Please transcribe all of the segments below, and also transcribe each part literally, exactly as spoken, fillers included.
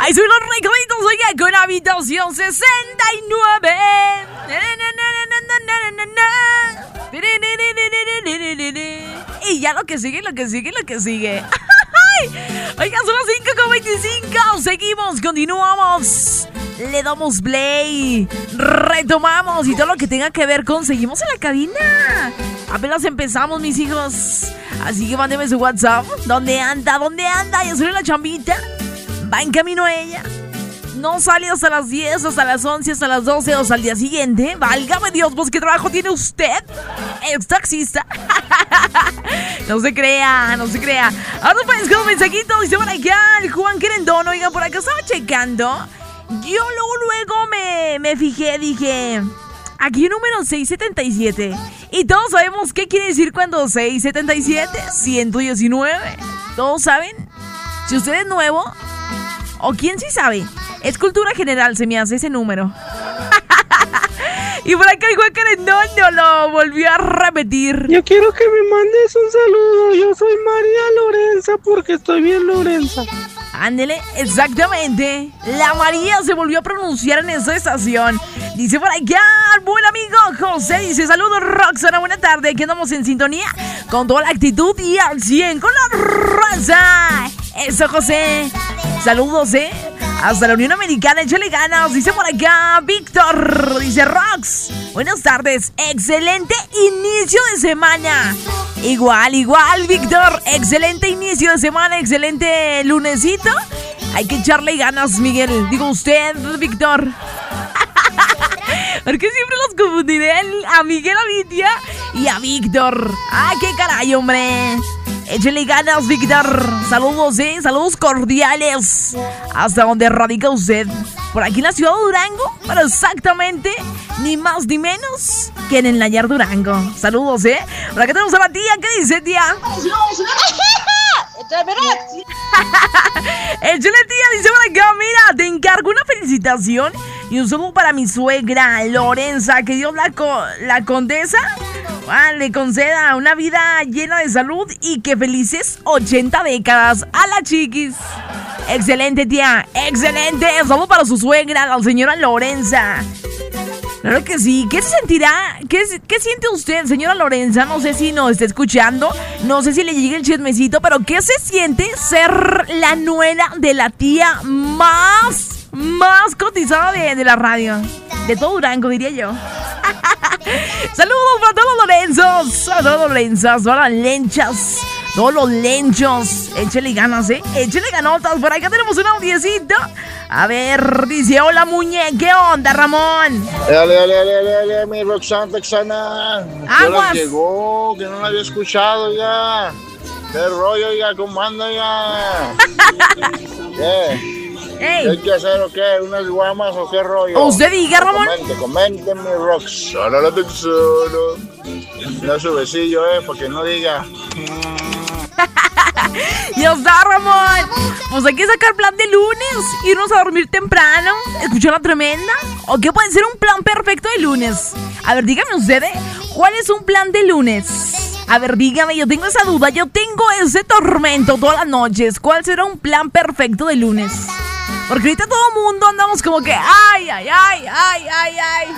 Ahí son los recoditos, oiga, con habitación sesenta y nueve. Y ya lo que sigue, lo que sigue, lo que sigue. Oiga, son las cinco con veinticinco. Seguimos, continuamos. Le damos play. Retomamos y todo lo que tenga que ver con seguimos en la cabina. Apenas empezamos, mis hijos. Así que mándeme su WhatsApp. ¿Dónde anda? ¿Dónde anda? Ya salió la chambita. Va en camino ella. No sale hasta las diez, hasta las once, hasta las doce o hasta el día siguiente. Válgame Dios, pues ¿qué trabajo tiene usted? ¿Es taxista? No se crea, no se crea. Ahora pues con un mensajito, dice por acá el Juan Querendón. Oiga, por acá estaba checando. Yo luego, luego me, me fijé, dije... Aquí número seiscientos setenta y siete. Y todos sabemos qué quiere decir cuando seiscientos setenta y siete, ciento diecinueve. ¿Todos saben? Si usted es nuevo, o quién sí sabe, es cultura general, se me hace ese número. Y por acá el Juan Querendón no lo volvió a repetir. Yo quiero que me mandes un saludo. Yo soy María Lorenza porque estoy bien Lorenza. Ándele, exactamente. La María se volvió a pronunciar en esa estación. Dice por acá, buen amigo José. Dice, saludos Roxana, buena tarde. Aquí andamos en sintonía con toda la actitud y al cien con la raza. Eso, José. Saludos, eh. Hasta la Unión Americana, échale ganas. Dice por acá Víctor. Dice Rox, buenas tardes. Excelente inicio de semana. Igual, igual, Víctor. Excelente inicio de semana, excelente lunesito. Hay que echarle ganas, Miguel. Digo usted, Víctor. Porque siempre los confundiré a Miguel, a Lidia y a Víctor. ¡Ah, qué caray, hombre! Échale ganas, Víctor. Saludos, ¿eh? Saludos cordiales. Hasta donde radica usted. Por aquí en la ciudad de Durango. Pero exactamente, ni más ni menos que en el Nayar Durango. Saludos, ¿eh? Por acá tenemos a la tía. ¿Qué dice, tía? Échale, tía. Dice por acá, mira, te encargo una felicitación y un saludo para mi suegra, Lorenza. Que Dios la, co- la condesa ah, le conceda una vida llena de salud y que felices ochenta décadas a la chiquis. Excelente, tía, excelente. Saludo para su suegra, la señora Lorenza. Claro que sí. ¿Qué se sentirá? ¿Qué, ¿Qué siente usted, señora Lorenza? No sé si nos está escuchando, no sé si le llega el chismecito, pero ¿qué se siente ser la nuera de la tía más, más cotizada de, de la radio? De todo Durango, diría yo. Saludos para todos los Lorenzos, a todos los Lorenzas, todas las lenchas, todos los lenchos. Échale ganas, ¿eh? Échale ganotas. Por acá tenemos un audiecito. A ver, dice, hola, muñe, ¿qué onda, Ramón? Dale, dale, dale, dale, dale, mi Roxana Texana. ¿Qué hora llegó? Que no la había escuchado ya. ¿Qué rollo, ya? ¿Cómo anda, ya? ¿Qué? Hey. ¿Qué hay que hacer o qué? ¿Unas guamas o qué rollo? ¿Usted diga, Ramón? Comente, comente, mi Roxana la Texana. No su besillo, eh, porque no diga... Ya está, Ramón. Pues hay que sacar plan de lunes, irnos a dormir temprano, escuchar la tremenda. ¿O qué puede ser un plan perfecto de lunes? A ver, dígame usted, ¿eh? ¿Cuál es un plan de lunes? A ver, dígame, yo tengo esa duda, yo tengo ese tormento todas las noches. ¿Cuál será un plan perfecto de lunes? Porque ahorita todo el mundo andamos como que ay, ay, ay, ay, ay, ay.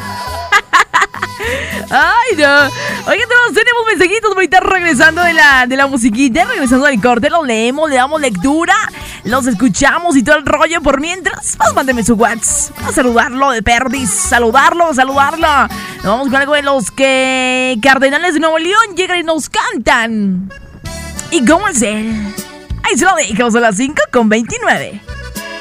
Ay, no. Oigan, todos tenemos mensajitos ahorita regresando de la, de la musiquita, regresando del corte, los leemos, le damos lectura, los escuchamos y todo el rollo. Por mientras, pues mándeme su WhatsApp a saludarlo de perdis, saludarlo, saludarlo. Nos vamos con algo de los que Cardenales de Nuevo León llegan y nos cantan. ¿Y cómo es él? Ahí se lo dejamos a las cinco con veintinueve.